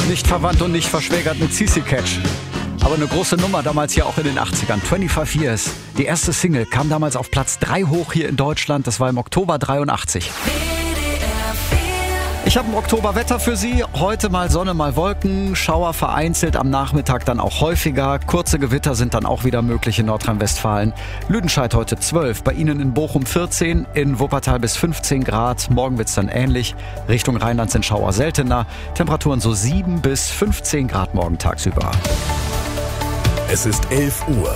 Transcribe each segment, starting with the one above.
Nicht verwandt und nicht verschwägert mit CC Catch. Aber eine große Nummer damals hier auch in den 80ern. 25 Years. Die erste Single kam damals auf Platz 3 hoch hier in Deutschland. Das war im Oktober 83. Ich habe ein Oktoberwetter für Sie. Heute mal Sonne, mal Wolken. Schauer vereinzelt, am Nachmittag dann auch häufiger. Kurze Gewitter sind dann auch wieder möglich in Nordrhein-Westfalen. Lüdenscheid heute 12, bei Ihnen in Bochum 14, in Wuppertal bis 15 Grad. Morgen wird's dann ähnlich. Richtung Rheinland sind Schauer seltener. Temperaturen so 7 bis 15 Grad morgen tagsüber. Es ist 11 Uhr.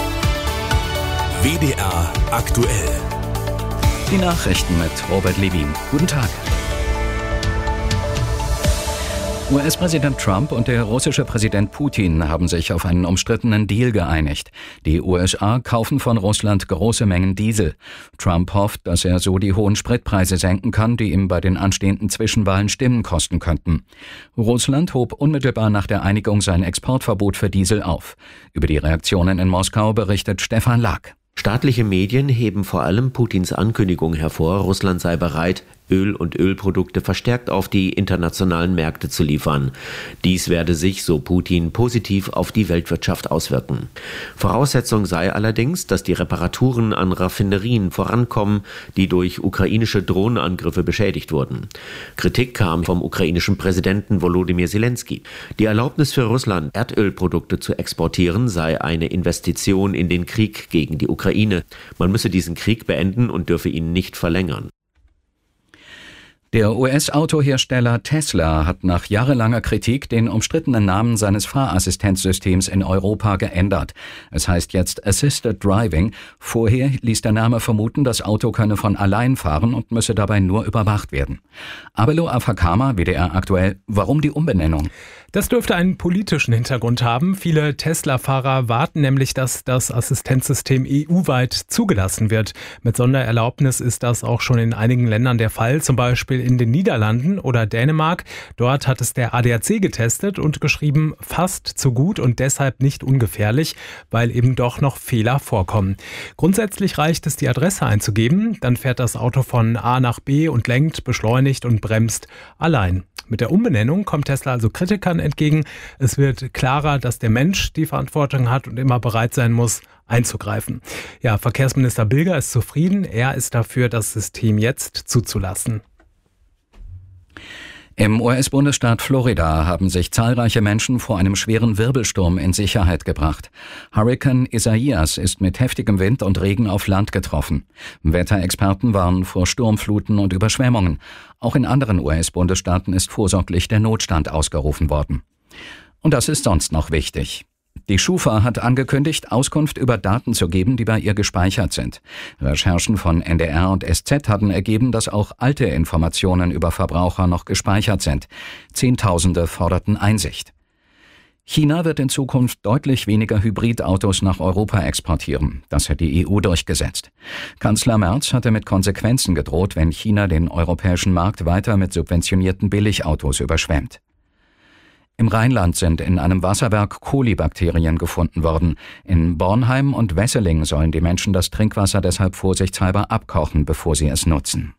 WDR aktuell. Die Nachrichten mit Robert Levin. Guten Tag. US-Präsident Trump und der russische Präsident Putin haben sich auf einen umstrittenen Deal geeinigt. Die USA kaufen von Russland große Mengen Diesel. Trump hofft, dass er so die hohen Spritpreise senken kann, die ihm bei den anstehenden Zwischenwahlen Stimmen kosten könnten. Russland hob unmittelbar nach der Einigung sein Exportverbot für Diesel auf. Über die Reaktionen in Moskau berichtet Stefan Lack. Staatliche Medien heben vor allem Putins Ankündigung hervor, Russland sei bereit, Öl und Ölprodukte verstärkt auf die internationalen Märkte zu liefern. Dies werde sich, so Putin, positiv auf die Weltwirtschaft auswirken. Voraussetzung sei allerdings, dass die Reparaturen an Raffinerien vorankommen, die durch ukrainische Drohnenangriffe beschädigt wurden. Kritik kam vom ukrainischen Präsidenten Volodymyr Zelensky. Die Erlaubnis für Russland, Erdölprodukte zu exportieren, sei eine Investition in den Krieg gegen die Ukraine. Man müsse diesen Krieg beenden und dürfe ihn nicht verlängern. Der US-Autohersteller Tesla hat nach jahrelanger Kritik den umstrittenen Namen seines Fahrassistenzsystems in Europa geändert. Es heißt jetzt Assisted Driving. Vorher ließ der Name vermuten, das Auto könne von allein fahren und müsse dabei nur überwacht werden. Abelo Afakama, WDR aktuell. Warum die Umbenennung? Das dürfte einen politischen Hintergrund haben. Viele Tesla-Fahrer warten nämlich, dass das Assistenzsystem EU-weit zugelassen wird. Mit Sondererlaubnis ist das auch schon in einigen Ländern der Fall, zum Beispiel in den Niederlanden oder Dänemark. Dort hat es der ADAC getestet und geschrieben, fast zu gut und deshalb nicht ungefährlich, weil eben doch noch Fehler vorkommen. Grundsätzlich reicht es, die Adresse einzugeben, dann fährt das Auto von A nach B und lenkt, beschleunigt und bremst allein. Mit der Umbenennung kommt Tesla also Kritikern entgegen. Es wird klarer, dass der Mensch die Verantwortung hat und immer bereit sein muss, einzugreifen. Ja, Verkehrsminister Bilger ist zufrieden. Er ist dafür, das System jetzt zuzulassen. Im US-Bundesstaat Florida haben sich zahlreiche Menschen vor einem schweren Wirbelsturm in Sicherheit gebracht. Hurrikan Isaias ist mit heftigem Wind und Regen auf Land getroffen. Wetterexperten warnen vor Sturmfluten und Überschwemmungen. Auch in anderen US-Bundesstaaten ist vorsorglich der Notstand ausgerufen worden. Und das ist sonst noch wichtig. Die Schufa hat angekündigt, Auskunft über Daten zu geben, die bei ihr gespeichert sind. Recherchen von NDR und SZ hatten ergeben, dass auch alte Informationen über Verbraucher noch gespeichert sind. Zehntausende forderten Einsicht. China wird in Zukunft deutlich weniger Hybridautos nach Europa exportieren. Das hat die EU durchgesetzt. Kanzler Merz hatte mit Konsequenzen gedroht, wenn China den europäischen Markt weiter mit subventionierten Billigautos überschwemmt. Im Rheinland sind in einem Wasserwerk Kolibakterien gefunden worden. In Bornheim und Wesseling sollen die Menschen das Trinkwasser deshalb vorsichtshalber abkochen, bevor sie es nutzen.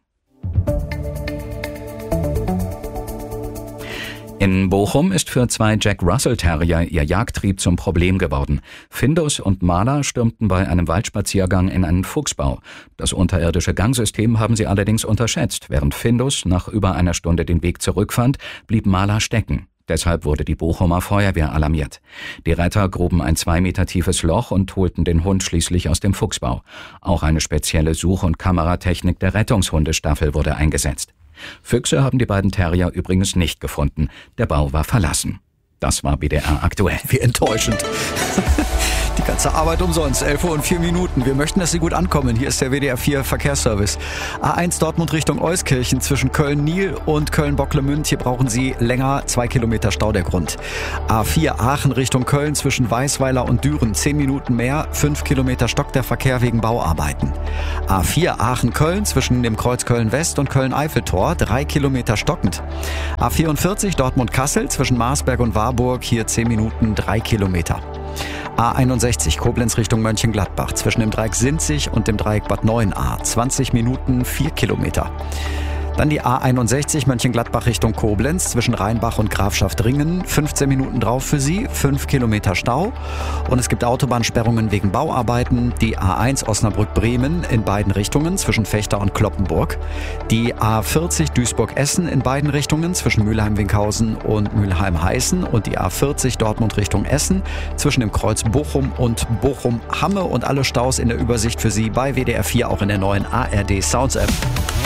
In Bochum ist für 2 Jack Russell Terrier ihr Jagdtrieb zum Problem geworden. Findus und Maler stürmten bei einem Waldspaziergang in einen Fuchsbau. Das unterirdische Gangsystem haben sie allerdings unterschätzt. Während Findus nach über einer Stunde den Weg zurückfand, blieb Maler stecken. Deshalb wurde die Bochumer Feuerwehr alarmiert. Die Retter gruben ein 2 Meter tiefes Loch und holten den Hund schließlich aus dem Fuchsbau. Auch eine spezielle Such- und Kameratechnik der Rettungshundestaffel wurde eingesetzt. Füchse haben die beiden Terrier übrigens nicht gefunden. Der Bau war verlassen. Das war WDR aktuell. Wie enttäuschend. Die ganze Arbeit umsonst, 11 Uhr und 4 Minuten. Wir möchten, dass Sie gut ankommen. Hier ist der WDR 4 Verkehrsservice. A1 Dortmund Richtung Euskirchen zwischen Köln-Nil und Köln-Bocklemünd. Hier brauchen Sie länger, 2 Kilometer Stau der Grund. A4 Aachen Richtung Köln zwischen Weißweiler und Düren. 10 Minuten mehr, 5 Kilometer stockt der Verkehr wegen Bauarbeiten. A4 Aachen-Köln zwischen dem Kreuz Köln-West und Köln-Eiffeltor. 3 Kilometer stockend. A44 Dortmund-Kassel zwischen Marsberg und Warburg. Hier 10 Minuten, 3 Kilometer. A61 Koblenz Richtung Mönchengladbach zwischen dem Dreieck Sinzig und dem Dreieck Bad Neuenahr 20 Minuten 4 Kilometer. Dann die A61 Mönchengladbach Richtung Koblenz zwischen Rheinbach und Grafschaft-Ringen. 15 Minuten drauf für Sie, 5 Kilometer Stau. Und es gibt Autobahnsperrungen wegen Bauarbeiten. Die A1 Osnabrück-Bremen in beiden Richtungen zwischen Vechta und Cloppenburg. Die A40 Duisburg-Essen in beiden Richtungen zwischen Mülheim-Winkhausen und Mülheim-Heißen. Und die A40 Dortmund Richtung Essen zwischen dem Kreuz Bochum und Bochum-Hamme. Und alle Staus in der Übersicht für Sie bei WDR 4, auch in der neuen ARD Sounds App.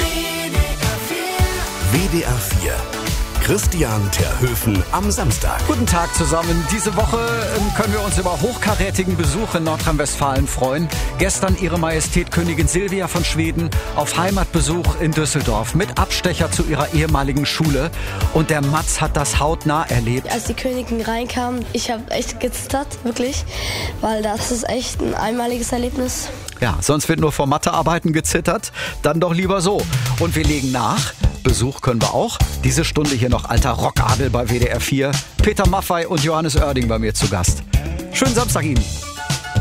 WDR 4. Christian Terhöfen am Samstag. Guten Tag zusammen. Diese Woche können wir uns über hochkarätigen Besuch in Nordrhein-Westfalen freuen. Gestern Ihre Majestät Königin Silvia von Schweden auf Heimatbesuch in Düsseldorf mit Abstecher zu ihrer ehemaligen Schule. Und der Mats hat das hautnah erlebt. Als die Königin reinkam, ich habe echt gezittert, wirklich, weil das ist echt ein einmaliges Erlebnis. Ja, sonst wird nur vor Mathearbeiten gezittert. Dann doch lieber so. Und wir legen nach. Besuch können wir auch. Diese Stunde hier noch alter Rockadel bei WDR 4. Peter Maffay und Johannes Oerding bei mir zu Gast. Schönen Samstag Ihnen.